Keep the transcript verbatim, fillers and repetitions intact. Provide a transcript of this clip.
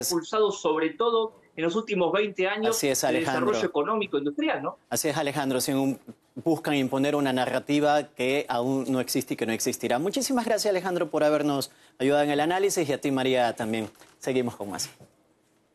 impulsado sobre todo en los últimos veinte años Así es, de Alejandro. desarrollo económico industrial, ¿no? Así es, Alejandro. Si un, buscan imponer una narrativa que aún no existe y que no existirá. Muchísimas gracias, Alejandro, por habernos ayudado en el análisis, y a ti, María, también. Seguimos con más.